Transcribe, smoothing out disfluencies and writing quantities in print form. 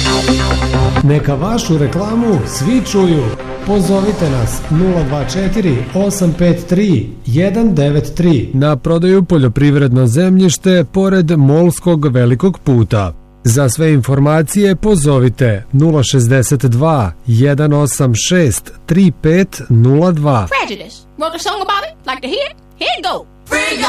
Neka vašu reklamu svi čuju. Pozovite nas 024 853 193 na prodaju poljoprivredno zemljište pored Molskog velikog puta. Za sve informacije pozovite 062 186 3502. Prejudice. Wrote a song about it? Like to hear it? Here it goes. Free